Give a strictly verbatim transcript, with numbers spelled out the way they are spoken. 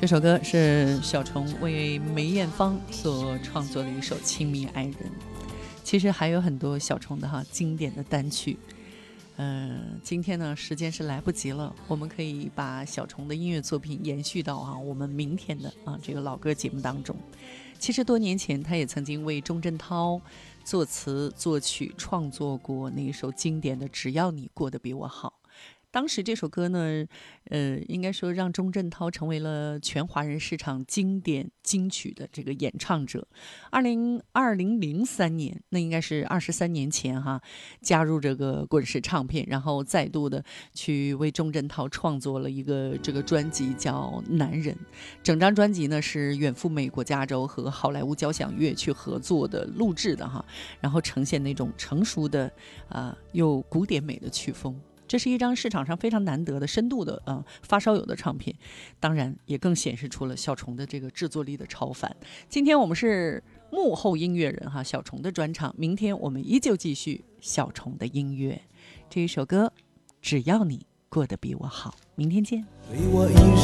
这首歌是小虫为梅艳芳所创作的一首《亲密爱人》。其实还有很多小虫的哈经典的单曲。呃，今天呢时间是来不及了，我们可以把小虫的音乐作品延续到啊我们明天的啊这个老歌节目当中。其实多年前他也曾经为钟镇涛作词作曲创作过那一首经典的《只要你过得比我好》。当时这首歌呢，呃，应该说让钟镇涛成为了全华人市场经典金曲的这个演唱者。二零二零零三年，那应该是二十三年前哈，加入这个滚石唱片，然后再度的去为钟镇涛创作了一个这个专辑叫《男人》。整张专辑呢是远赴美国加州和好莱坞交响乐去合作的录制的哈，然后呈现那种成熟的啊、呃、又古典美的曲风。这是一张市场上非常难得的深度的呃发烧友的唱片，当然也更显示出了小虫的这个制作力的超凡。今天我们是幕后音乐人哈，小虫的专场，明天我们依旧继续小虫的音乐。这一首歌，只要你过得比我好，明天见。